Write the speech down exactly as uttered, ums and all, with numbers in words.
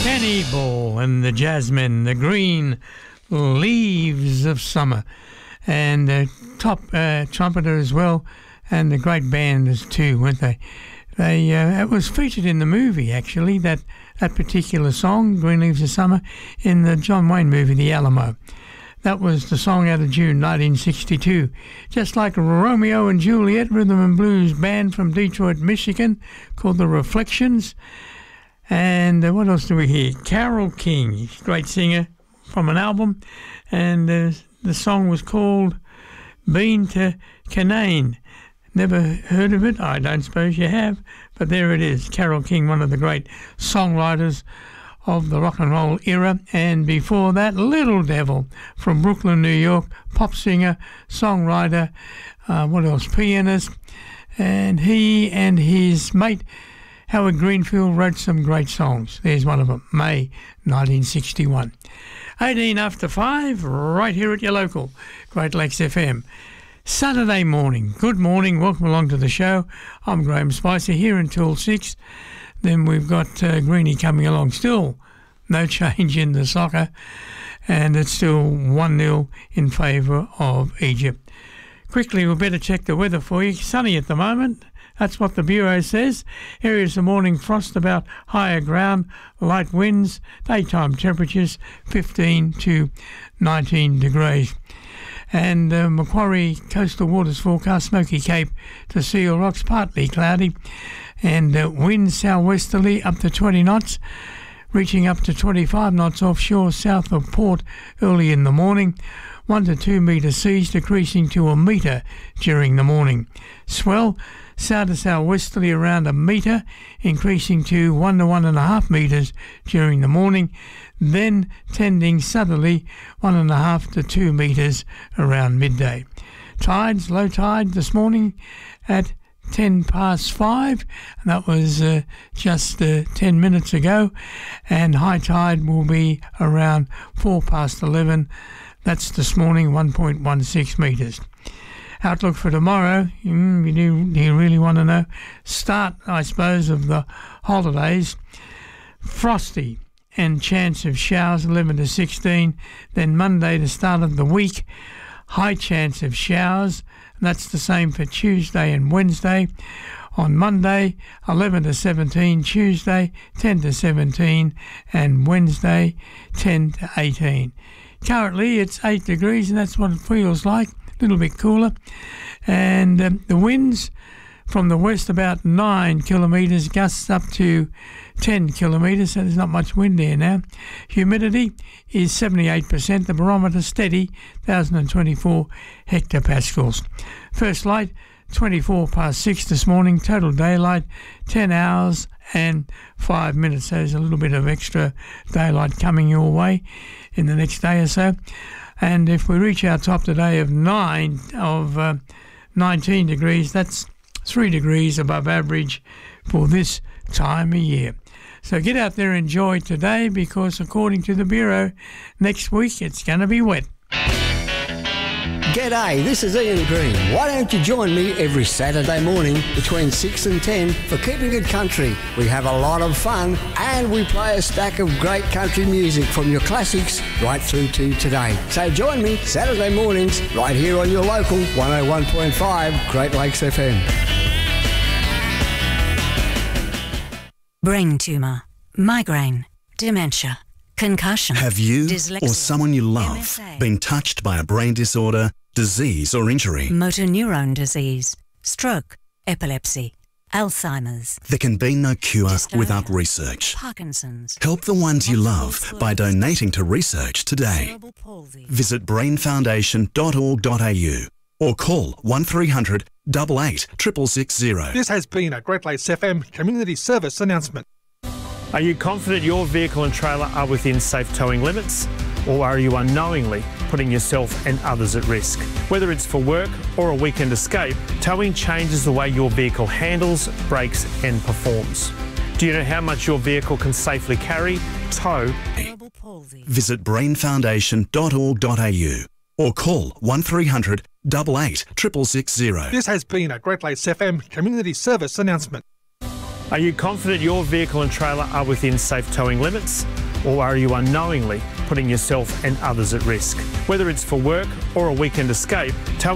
Cannibal and the Jasmine, the Green Leaves of Summer, and the top uh, trumpeter as well, and the great banders too, weren't they? They uh, it was featured in the movie actually, that that particular song, Green Leaves of Summer, in the John Wayne movie, The Alamo. That was the song out of June nineteen sixty-two. Just like Romeo and Juliet, rhythm and blues band from Detroit, Michigan, called The Reflections. And uh, what else do we hear? Carole King, great singer, from an album. And uh, the song was called Been to Canaan. Never heard of it? I don't suppose you have. But there it is. Carole King, one of the great songwriters of the rock and roll era. And before that, Little Devil from Brooklyn, New York, pop singer, songwriter, uh, what else, pianist. And he and his mate Howard Greenfield wrote some great songs. There's one of them, May nineteen sixty-one. eighteen after five, right here at your local Great Lakes F M. Saturday morning. Good morning. Welcome along to the show. I'm Graham Spicer here until six. Then we've got uh, Greenie coming along. Still no change in the soccer, and it's still one nil in favour of Egypt. Quickly, we'll better check the weather for you. Sunny at the moment. That's what the Bureau says. Areas of morning frost about higher ground, light winds, daytime temperatures fifteen to nineteen degrees. And uh, Macquarie Coastal Waters forecast, Smoky Cape to Seal Rocks, partly cloudy, and uh, winds southwesterly up to twenty knots, reaching up to twenty-five knots offshore south of Port early in the morning. one to two metre seas decreasing to a metre during the morning. Swell south to southwesterly around a metre, increasing to one to one and a half metres during the morning, then tending southerly one and a half to two metres around midday. Tides, low tide this morning at ten past five, and that was uh, just uh, ten minutes ago, and high tide will be around four past eleven. That's this morning, one point one six metres. Outlook for tomorrow, mm, you do, do you really want to know? Start, I suppose, of the holidays. Frosty and chance of showers, eleven to sixteen. Then Monday, the start of the week, high chance of showers. And that's the same for Tuesday and Wednesday. On Monday, eleven to seventeen. Tuesday, ten to seventeen. And Wednesday, ten to eighteen. Currently, it's eight degrees, and that's what it feels like. A little bit cooler, and um, the winds from the west about nine kilometres, gusts up to ten kilometres, so there's not much wind there now. Humidity is seventy-eight percent, the barometer steady, one thousand twenty-four hectopascals. First light, twenty-four past six this morning, total daylight, ten hours and five minutes, so there's a little bit of extra daylight coming your way in the next day or so. And if we reach our top today of nine of uh, nineteen degrees, that's three degrees above average for this time of year. So get out there and enjoy today, because according to the Bureau, next week it's going to be wet. G'day, this is Ian Green. Why don't you join me every Saturday morning between six and ten for Keeping It Country? We have a lot of fun, and we play a stack of great country music from your classics right through to today. So join me Saturday mornings right here on your local one oh one point five Great Lakes F M. Brain tumour, migraine, dementia, concussion. Have you dyslexia, or someone you love M S A, been touched by a brain disorder, disease or injury? motor neurone disease, stroke, epilepsy, Alzheimer's, There can be no cure Dystonia, without research. Parkinson's, Help the ones you love by donating to research today. cerebral palsy. Visit brain foundation dot org dot a u or call one three hundred, eight eight, six six six zero. This has been a Great Lakes F M community service announcement. Are you confident your vehicle and trailer are within safe towing limits? Or are you unknowingly putting yourself and others at risk? Whether it's for work or a weekend escape, towing changes the way your vehicle handles, brakes and performs. Do you know how much your vehicle can safely carry, tow? Cerebral palsy. Visit brain foundation dot org dot a u or call one three hundred, eight eight, six six six zero. This has been a Great Lakes F M community service announcement. Are you confident your vehicle and trailer are within safe towing limits? Or are you unknowingly putting yourself and others at risk? Whether it's for work or a weekend escape, towing